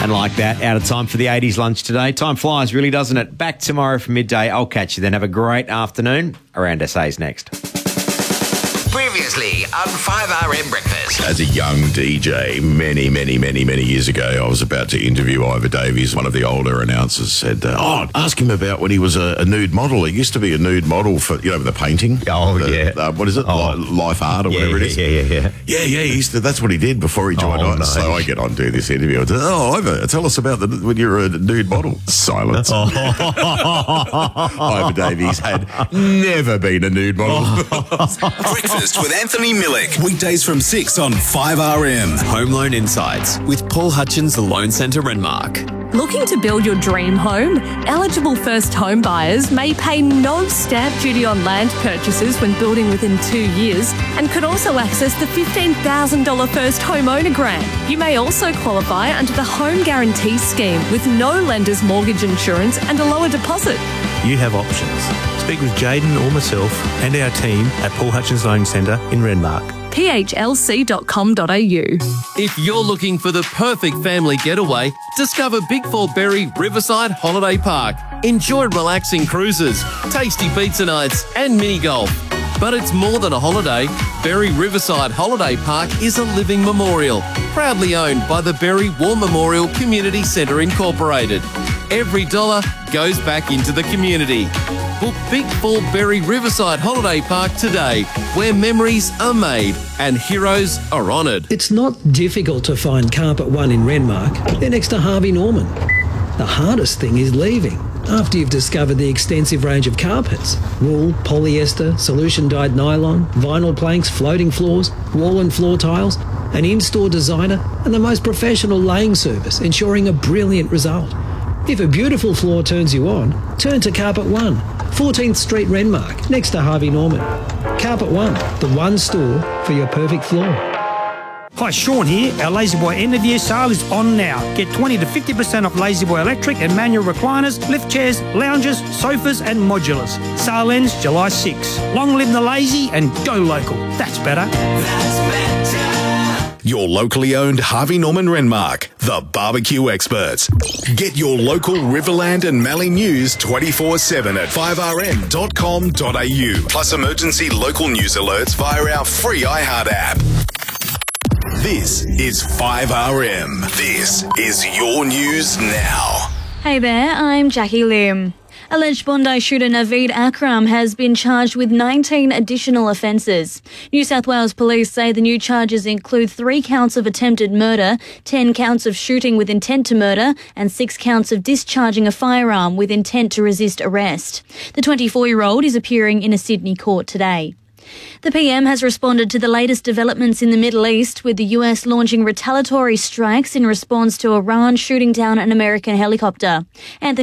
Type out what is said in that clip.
And like that, out of time for the 80s lunch today. Time flies, really, doesn't it? Back tomorrow from midday. I'll catch you then. Have a great afternoon. Around SA's next. Previously on 5RM Breakfast. As a young DJ, many years ago, I was about to interview Ivor Davies. One of the older announcers said, ask him about when he was a nude model. He used to be a nude model for, the painting. What is it? Life Art or whatever it is. Yeah. He used to, that's what he did before he joined on. Nice. So I get on to this interview. Ivor, tell us about when you were a nude model. Silence. Ivor Davies had never been a nude model. Breakfast with Anthony Millick. Weekdays from 6 on 5RM. Home Loan Insights with Paul Hutchins, the Loan Centre, Renmark. Looking to build your dream home? Eligible first home buyers may pay no stamp duty on land purchases when building within 2 years and could also access the $15,000 first homeowner grant. You may also qualify under the Home Guarantee Scheme with no lender's mortgage insurance and a lower deposit. You have options. Speak with Jaden or myself and our team at Paul Hutchins Loan Centre in Renmark. phlc.com.au. If you're looking for the perfect family getaway, discover Big Four Berry Riverside Holiday Park. Enjoy relaxing cruises, tasty pizza nights and mini golf. But it's more than a holiday. Berry Riverside Holiday Park is a living memorial, proudly owned by the Berry War Memorial Community Centre Incorporated. Every dollar goes back into the community. Book Big Four Berry Riverside Holiday Park today, where memories are made and heroes are honoured. It's not difficult to find Carpet One in Renmark. They're next to Harvey Norman. The hardest thing is leaving after you've discovered the extensive range of carpets. Wool, polyester, solution-dyed nylon, vinyl planks, floating floors, wall and floor tiles, an in-store designer and the most professional laying service, ensuring a brilliant result. If a beautiful floor turns you on, turn to Carpet One, 14th Street, Renmark, next to Harvey Norman. Carpet One, the one store for your perfect floor. Hi, Sean here. Our La-Z-Boy end of year sale is on now. Get 20 to 50% off La-Z-Boy electric and manual recliners, lift chairs, lounges, sofas and modulars. Sale ends July 6. Long live the lazy and go local. That's better. Your locally owned Harvey Norman Renmark, the barbecue experts. Get your local Riverland and Mallee news 24/7 at 5rm.com.au. Plus emergency local news alerts via our free iHeart app. This is 5RM. This is your news now. Hey there, I'm Jackie Lim. Alleged Bondi shooter Naveed Akram has been charged with 19 additional offences. New South Wales police say the new charges include 3 counts of attempted murder, 10 counts of shooting with intent to murder, and 6 counts of discharging a firearm with intent to resist arrest. The 24-year-old is appearing in a Sydney court today. The PM has responded to the latest developments in the Middle East, with the US launching retaliatory strikes in response to Iran shooting down an American helicopter. Anthony